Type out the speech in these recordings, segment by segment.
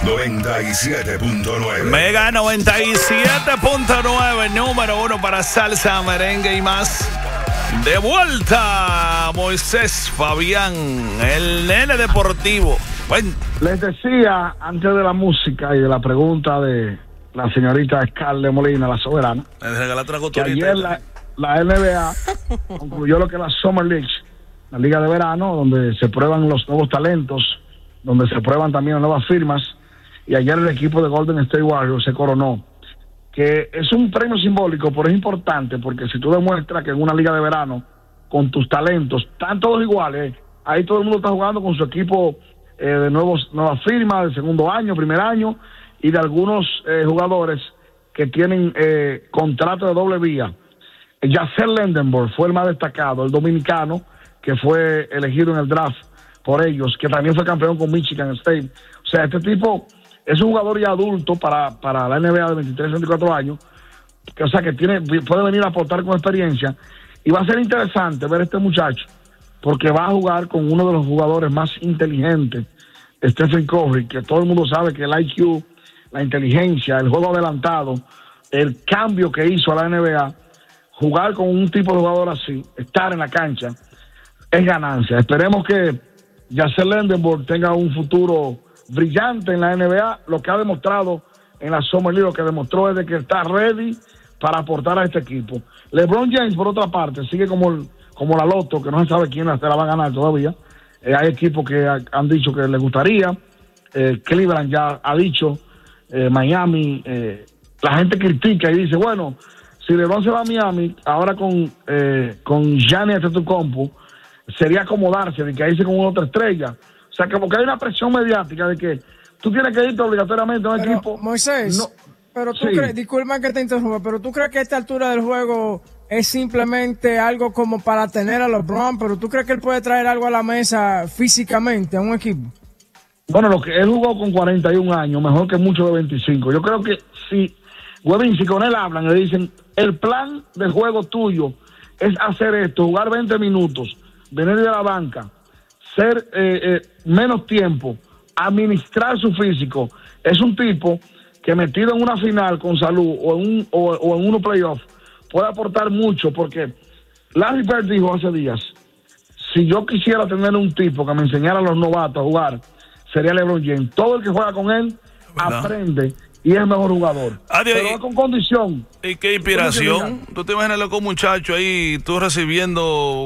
97.9. Mega 97.9, número 1 para salsa, merengue y más. De vuelta, Moisés Fabián, el nene deportivo. Bueno. Les decía, antes de la música y de la pregunta de la señorita Scarlett Molina, la soberana, que ayer la NBA concluyó lo que es la Summer League, la liga de verano, donde se prueban los nuevos talentos, donde se prueban también las nuevas firmas, y ayer el equipo de Golden State Warriors se coronó, que es un premio simbólico, pero es importante, porque si tú demuestras que en una liga de verano, con tus talentos, están todos iguales, ahí todo el mundo está jugando con su equipo de nuevas firmas, de segundo año, primer año, y de algunos jugadores que tienen contrato de doble vía. Yasser Lendenborg fue el más destacado, el dominicano, que fue elegido en el draft por ellos, que también fue campeón con Michigan State. O sea, este tipo es un jugador ya adulto para la NBA de 23, 24 años, que, o sea, que puede venir a aportar con experiencia, y va a ser interesante ver a este muchacho, porque va a jugar con uno de los jugadores más inteligentes, Stephen Curry, que todo el mundo sabe que el IQ, la inteligencia, el juego adelantado, el cambio que hizo a la NBA, jugar con un tipo de jugador así, estar en la cancha, es ganancia. Esperemos que Yasser Lendenborg tenga un futuro brillante en la NBA. Lo que ha demostrado en la Summer League, lo que demostró es de que está ready para aportar a este equipo. LeBron James, por otra parte, sigue como la loto, que no se sabe quién se la va a ganar todavía. Hay equipos que han dicho que les gustaría. Cleveland ya ha dicho, Miami. La gente critica y dice, bueno, si LeBron se va a Miami, ahora con Giannis Antetokounmpo, sería acomodarse de que ahí se con una otra estrella. O sea, como que hay una presión mediática de que tú tienes que irte obligatoriamente a un equipo. Moisés, no, pero tú crees, disculpa que te interrumpa, pero tú crees que a esta altura del juego es simplemente algo como para tener a LeBron, pero tú crees que él puede traer algo a la mesa físicamente a un equipo? Bueno, lo que él jugó con 41 años, mejor que mucho de 25. Yo creo que si con él hablan y le dicen, el plan de juego tuyo es hacer esto, jugar 20 minutos, venir de la banca, ser menos tiempo, administrar su físico. Es un tipo que metido en una final con salud o en unos playoffs puede aportar mucho, porque Larry Bird dijo hace días, si yo quisiera tener un tipo que me enseñara a los novatos a jugar, sería LeBron James. Todo el que juega con él aprende y es el mejor jugador. Pero con condición. ¿Y qué inspiración? ¿Tú te imaginas con un muchacho ahí, tú recibiendo,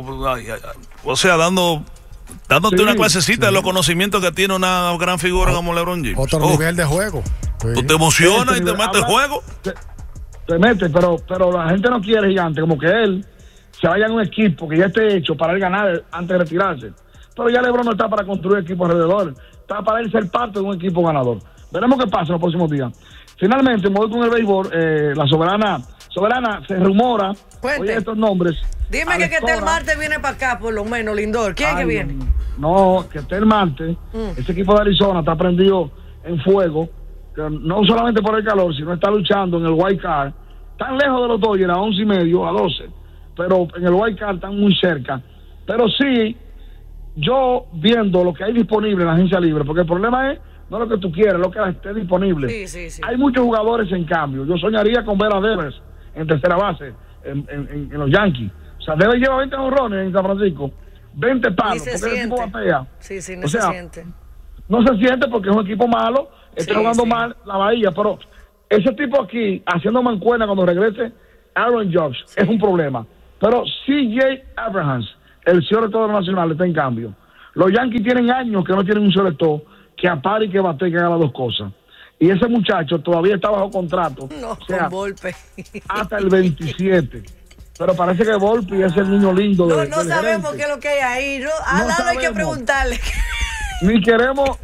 o sea, dándote una clasecita de los conocimientos que tiene una gran figura como LeBron James? Otro nivel de juego. Tú te emocionas y te metes en juego. Te metes, pero la gente no quiere, gigante, como que él se vaya a un equipo que ya esté hecho para él ganar antes de retirarse. Pero ya LeBron no está para construir equipos alrededor, está para él ser parte de un equipo ganador. Veremos qué pasa en los próximos días. Finalmente, me voy con el béisbol. La soberana, se rumora, oye estos nombres. Dime que Ketel Marte viene para acá, por lo menos, Lindor. ¿Quién es que viene? No, Ketel Marte, ese equipo de Arizona está prendido en fuego, no solamente por el calor, sino está luchando en el wild card. Tan lejos de los Dodgers, a 11:30, a 12, pero en el wild card están muy cerca. Pero sí, yo viendo lo que hay disponible en la agencia libre, porque el problema es no lo que tú quieres, lo que esté disponible. Sí. Hay muchos jugadores en cambio. Yo soñaría con ver a Devers en tercera base en los Yankees. O sea, Devers lleva 20 honrones en San Francisco, 20 palos, porque el equipo batea. Sí, no se siente. No se siente porque es un equipo malo, está jugando mal la Bahía, pero ese tipo aquí, haciendo mancuerna cuando regrese Aaron Judge, es un problema. Pero CJ Abrams, el selector nacional, está en cambio. Los Yankees tienen años que no tienen un selector que apare y que bate, que haga las dos cosas. Y ese muchacho todavía está bajo contrato. No, o sea, con Volpe. Hasta el 27. Pero parece que Volpe es el niño lindo de No sabemos qué es lo que hay ahí. A Lalo hay que preguntarle. Ni queremos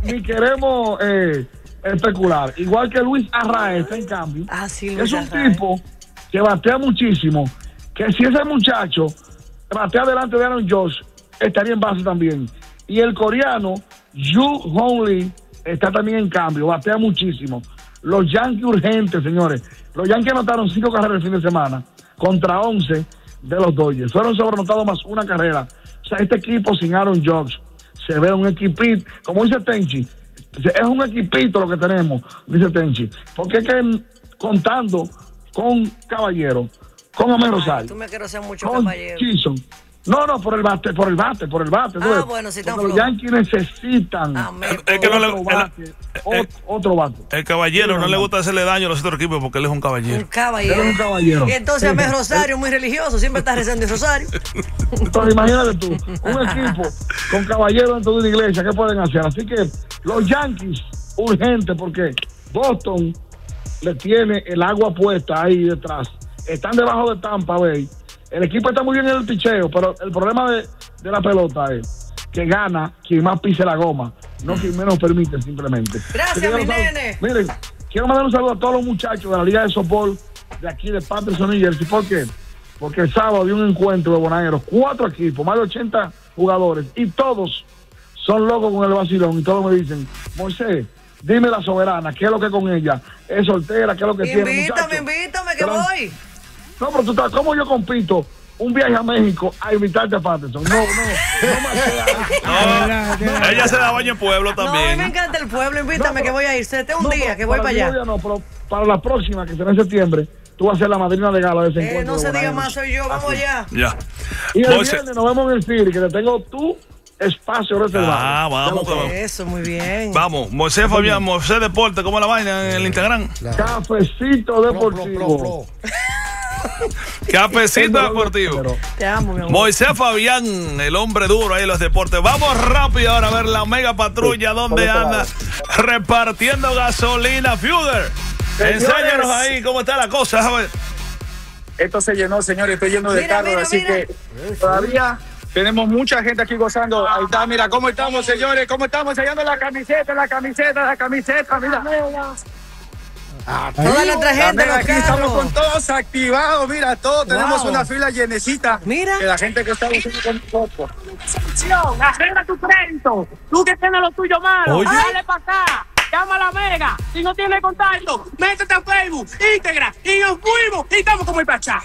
especular. Igual que Luis Arraez está en cambio. Es un tipo que batea muchísimo. Que si ese muchacho batea delante de Aaron Judge, estaría en base también. Y el coreano Yu Hong Lee está también en cambio, batea muchísimo. Los Yankees urgentes, señores. Los Yankees anotaron 5 carreras el fin de semana contra 11 de los Dodgers. Fueron sobrenotados más una carrera. O sea, este equipo sin Aaron Judge se ve un equipito, como dice Tenchi, Es un equipito lo que tenemos, dice Tenchi. Porque es que contando con Caballero, con Amén Rosario, tú me quiero ser mucho con Caballero. Chison. No, por el bate. Bueno, si los Yankees necesitan otro bate. El Caballero no le gusta hacerle daño a los otros equipos porque él es un caballero. Un caballero. Y entonces Amén Rosario, muy religioso, siempre está rezando el rosario. Entonces imagínate tú, un equipo con Caballero dentro de una iglesia, ¿qué pueden hacer? Así que los Yankees, urgente, porque Boston le tiene el agua puesta ahí detrás. Están debajo de Tampa Bay. El equipo está muy bien en el picheo, pero el problema de la pelota es que gana quien más pise la goma, no quien menos permite simplemente. Gracias, mi nene. Miren, quiero mandar un saludo a todos los muchachos de la Liga de Softball de aquí de Patterson, New Jersey. ¿Por qué? Porque el sábado había un encuentro de bonaeros, 4 equipos, más de 80 jugadores, y todos son locos con el vacilón, y todos me dicen, Moisés, dime la soberana, ¿qué es lo que con ella? ¿Es soltera? ¿Qué es lo que tiene? Invítame, que voy. No, pero tú estás, ¿cómo yo compito un viaje a México a invitarte a Patterson? No ella se da baño en pueblo también. No, a mí me encanta el pueblo, invítame que voy a ir. Un día que voy para allá. No, pero para la próxima, que será en septiembre, tú vas a ser la madrina de gala de ese encuentro. No se diga más, soy yo, vamos allá. Ya. Y el viernes nos vemos en el City, que te tengo tu espacio reservado. Vamos. Eso, muy bien. Vamos, Moisés Fabián, Moisés Deporte, ¿cómo la vaina en el Instagram? Cafecito Deportivo. Cafecito Deportivo. Te amo, mi amor. Moisés Fabián, el hombre duro ahí en los deportes. Vamos rápido ahora a ver la mega patrulla donde anda repartiendo gasolina. Fuder, enséñanos ahí cómo está la cosa. A ver. Esto se llenó, señores, estoy lleno de carros, así que todavía tenemos mucha gente aquí gozando. Ahí está, mira cómo estamos, señores, cómo estamos sellando la camiseta, mira. Toda nuestra gente, aquí estamos con todos activados, mira, todos tenemos una fila llenecita. Mira. De la gente que está buscando con nosotros. Arregla tu crédito. Tú que tienes lo tuyo malo, dale para acá. Llama a la Mega. Si no tienes contacto, métete a Facebook, Instagram y nos fuimos y estamos como el Pachá.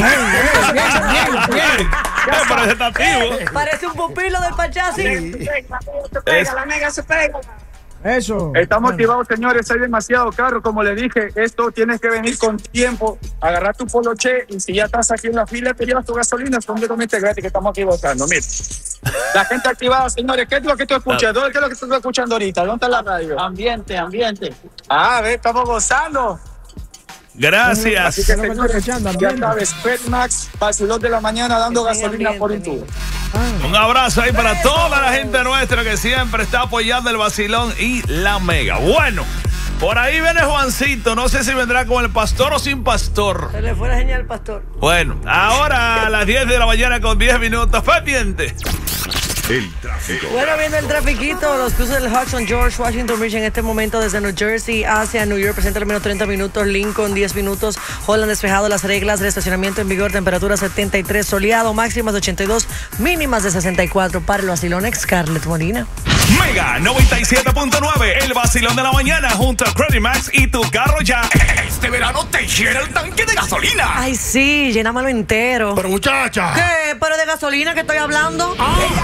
Bien. Parece un pupilo del Pachá, sí. La Mega se pega. Eso. Estamos activados, señores. Hay demasiado carro. Como le dije, esto tienes que venir con tiempo, agarrar tu poloche y si ya estás aquí en la fila, te llevas tu gasolina. Es completamente gratis que estamos aquí votando. Mira, la gente activada, señores. ¿Qué es lo que tú escuchas? ¿Qué es lo que estás escuchando ahorita? ¿Dónde está la radio? Ambiente. A ver, estamos gozando. Gracias. Así que, señores, ya sabes, Petmax, vacilón de la mañana dando gasolina por un tubo. Un abrazo ahí para toda la gente nuestra que siempre está apoyando el vacilón y la mega. Bueno, por ahí viene Juancito. No sé si vendrá con el pastor o sin pastor. Se le fue la señal al pastor. Bueno, ahora a las 10 de la mañana con 10 minutos. Pendiente. El tráfico. Bueno, viendo el trafiquito, los cruces del Hudson, George Washington Bridge en este momento desde New Jersey hacia New York presenta al menos 30 minutos, Lincoln 10 minutos, Holland despejado, las reglas del estacionamiento en vigor, temperatura 73, soleado, máximas de 82, mínimas de 64 para el vacilón Scarlett Molina. Mega 97.9, el vacilón de la mañana junto a Credit Max y tu carro ya. Este verano te llena el tanque de gasolina. Ay, sí, llénamelo entero. Pero muchacha. ¿Qué? ¿Pero de gasolina que estoy hablando?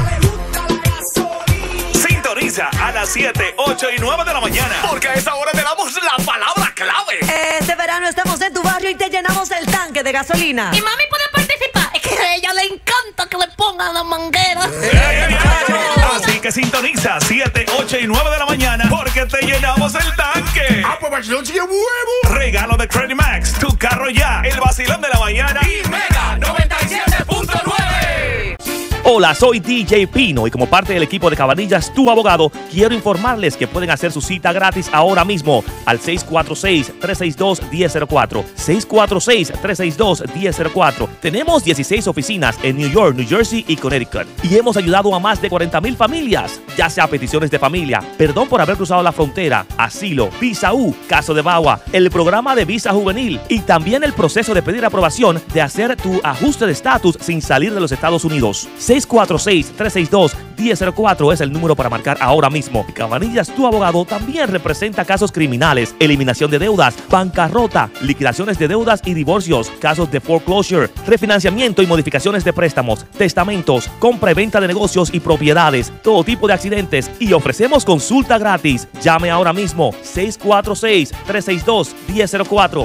Sintoniza a las 7, 8 y 9 de la mañana. Porque a esa hora te damos la palabra clave. Este verano estamos en tu barrio y te llenamos el tanque de gasolina. Y mami puede participar. Es que a ella le encanta que le pongan la manguera. Así que sintoniza 7, 8 y 9 de la mañana porque te llenamos el tanque. Pues vacilón sigue huevo. Regalo de Credit Max, tu carro ya, el vacilón de la mañana y Mega 97.9. Hola, soy DJ Pino y como parte del equipo de Cabanillas, tu abogado, quiero informarles que pueden hacer su cita gratis ahora mismo al 646-362-1004. 646-362-1004. Tenemos 16 oficinas en New York, New Jersey y Connecticut y hemos ayudado a más de 40,000 familias, ya sea peticiones de familia, perdón por haber cruzado la frontera, asilo, visa U, caso de VAWA, el programa de visa juvenil y también el proceso de pedir aprobación de hacer tu ajuste de estatus sin salir de los Estados Unidos. 646-362-1004. 1004 es el número para marcar ahora mismo. Cabanillas, tu abogado, también representa casos criminales, eliminación de deudas, bancarrota, liquidaciones de deudas y divorcios, casos de foreclosure, refinanciamiento y modificaciones de préstamos, testamentos, compra y venta de negocios y propiedades, todo tipo de accidentes, y ofrecemos consulta gratis. Llame ahora mismo 646-362-1004,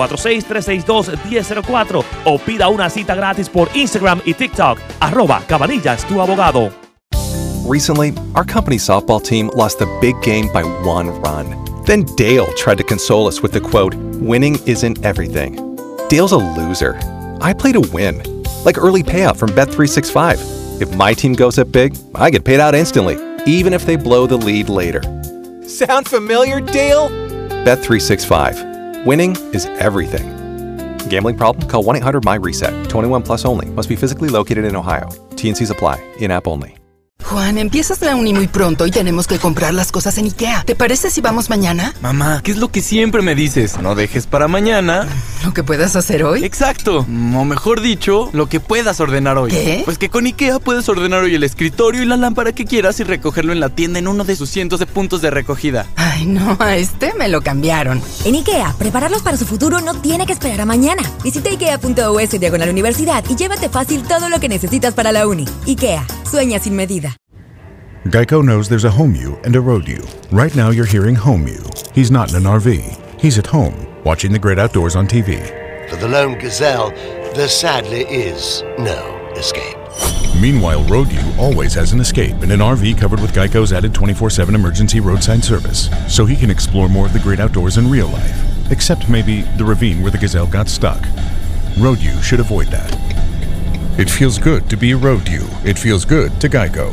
646-362-1004 o pida una cita gratis por Instagram y TikTok, @Cabanillas tu abogado. Recently, our company softball team lost the big game by 1 run. Then Dale tried to console us with the quote, "Winning isn't everything." Dale's a loser. I play to win, like early payout from Bet365. If my team goes up big, I get paid out instantly, even if they blow the lead later. Sound familiar, Dale? Bet365. Winning is everything. Gambling problem? Call 1-800-MY-RESET. 21 plus only. Must be physically located in Ohio. T&Cs apply. In-app only. Juan, empiezas la uni muy pronto y tenemos que comprar las cosas en IKEA. ¿Te parece si vamos mañana? Mamá, ¿qué es lo que siempre me dices? No dejes para mañana ¿lo que puedas hacer hoy? Exacto, o mejor dicho, lo que puedas ordenar hoy. ¿Qué? Pues que con IKEA puedes ordenar hoy el escritorio y la lámpara que quieras y recogerlo en la tienda en uno de sus cientos de puntos de recogida. Ay, no, a este me lo cambiaron. En IKEA, prepararlos para su futuro no tiene que esperar a mañana. Visita IKEA.us/universidad y llévate fácil todo lo que necesitas para la uni. IKEA, sueña sin medida. Geico knows there's a home you and a road you. Right now you're hearing home you. He's not in an RV. He's at home, watching the great outdoors on TV. For the lone gazelle, there sadly is no escape. Meanwhile, road you always has an escape in an RV covered with Geico's added 24/7 emergency roadside service, so he can explore more of the great outdoors in real life, except maybe the ravine where the gazelle got stuck. Road you should avoid that. It feels good to be a road you. It feels good to Geico.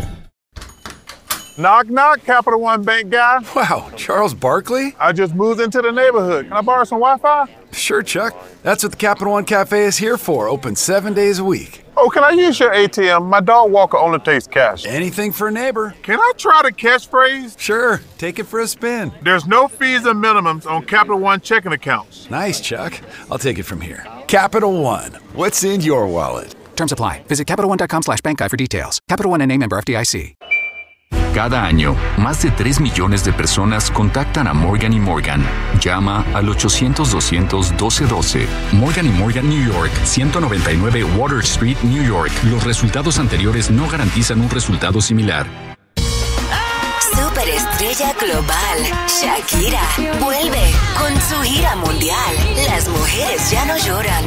Knock, knock, Capital One Bank guy. Wow, Charles Barkley? I just moved into the neighborhood. Can I borrow some Wi-Fi? Sure, Chuck. That's what the Capital One Cafe is here for, open 7 days a week. Oh, can I use your ATM? My dog walker only takes cash. Anything for a neighbor. Can I try the catchphrase? Sure, take it for a spin. There's no fees or minimums on Capital One checking accounts. Nice, Chuck. I'll take it from here. Capital One, what's in your wallet? Terms apply. Visit CapitalOne.com/bankguide for details. Capital One N.A. member FDIC. Cada año, más de 3 millones de personas contactan a Morgan & Morgan. Llama al 800-200-1212. Morgan & Morgan, New York, 199 Water Street, New York. Los resultados anteriores no garantizan un resultado similar. Superestrella global, Shakira, vuelve con su gira mundial. Las mujeres ya no lloran.